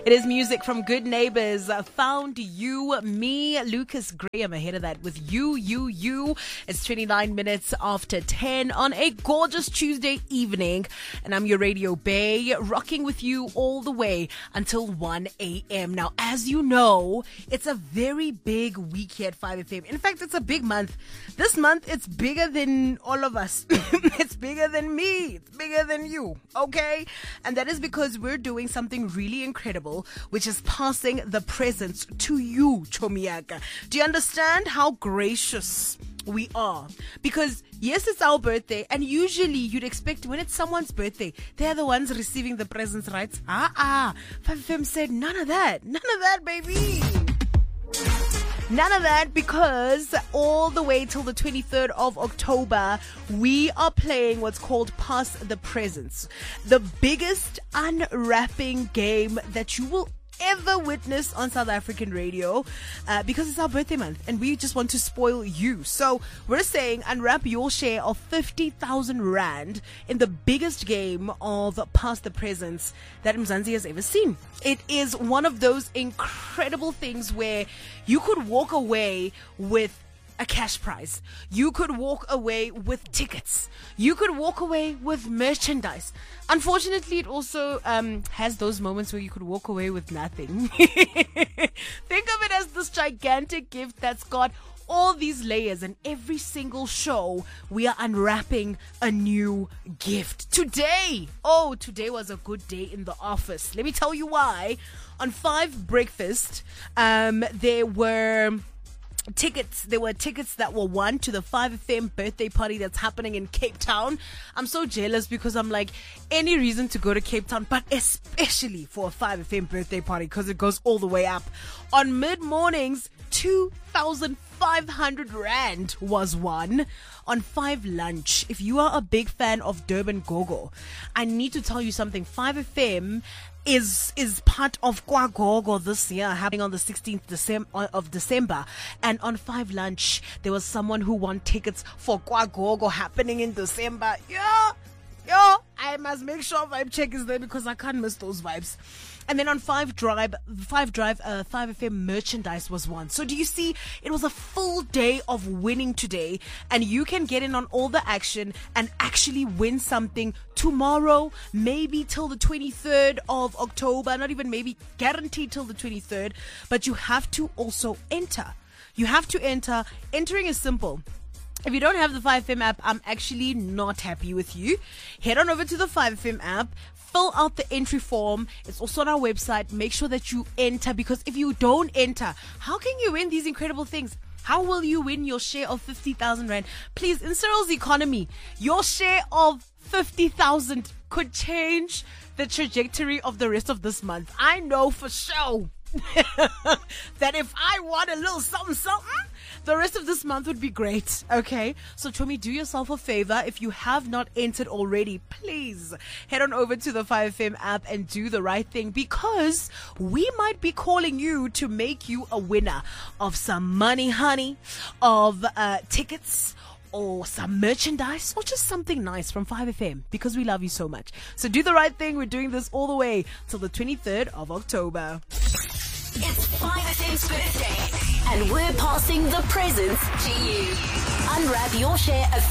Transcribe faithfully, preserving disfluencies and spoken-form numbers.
It is music from Good Neighbors. Uh, Found You, me, Lucas Graham ahead of that with You, You, You. It's twenty-nine minutes after ten on a gorgeous Tuesday evening. And I'm your Radio Bay, rocking with you all the way until one a.m. Now, as you know, it's a very big week here at five F M. In fact, it's a big month. This month, it's bigger than all of us. It's bigger than me. It's bigger than you. Okay? And that is because we're doing something really incredible, which is passing the presents to you, Chomiaka. Do you understand how gracious we are? Because yes, it's our birthday, and usually you'd expect when it's someone's birthday, they're the ones receiving the presents, right? Ah, ah. five F M said none of that. None of that, baby. None of that, because all the way till the twenty-third of October, we are playing what's called Pass the Presents. The biggest unwrapping game that you will ever witness on South African radio, uh, because it's our birthday month and we just want to spoil you. So we're saying unwrap your share of fifty thousand rand in the biggest game of Pass the Presents that Mzansi has ever seen. It is one of those incredible things where you could walk away with a cash prize. You could walk away with tickets. You could walk away with merchandise. Unfortunately, it also um, has those moments where you could walk away with nothing. Think of it as this gigantic gift that's got all these layers, and every single show we are unwrapping a new gift. Today, oh, today was a good day in the office. Let me tell you why. On Five Breakfast, um, there were tickets. There were tickets that were won to the five F M birthday party that's happening in Cape Town. I'm so jealous because I'm like, any reason to go to Cape Town, but especially for a five F M birthday party because it goes all the way up. On mid-mornings, two thousand five hundred rand was won. On five Lunch, if you are a big fan of Durban Gogo, I need to tell you something. five F M is is part of KwaGogo this year, happening on the sixteenth of December. And on five Lunch, there was someone who won tickets for KwaGogo happening in December. Yeah, yeah, I must make sure Vibe Check is there because I can't miss those vibes. And then on Five Drive, Five Drive, uh, five F M merchandise was won. So do you see, it was a full day of winning today, and you can get in on all the action and actually win something tomorrow, maybe till the twenty-third of October, not even maybe, guaranteed till the twenty-third, but you have to also enter. You have to enter. Entering is simple. If you don't have the five F M app, I'm actually not happy with you. Head on over to the five F M app. Fill out the entry form. It's also on our website. Make sure that you enter, because if you don't enter, how can you win these incredible things? How will you win your share of fifty thousand rand? Please, in Cyril's economy, your share of fifty thousand could change the trajectory of the rest of this month. I know for sure that if I want a little something, something, the rest of this month would be great. Okay, so Chomi, do yourself a favor. If you have not entered already, please head on over to the five F M app and do the right thing, because we might be calling you to make you a winner of some money, honey, of uh, tickets, or some merchandise, or just something nice from five F M, because we love you so much. So do the right thing. We're doing this all the way till the twenty-third of October. It's five F M's birthday, and we're passing the presents to you. Unwrap your share of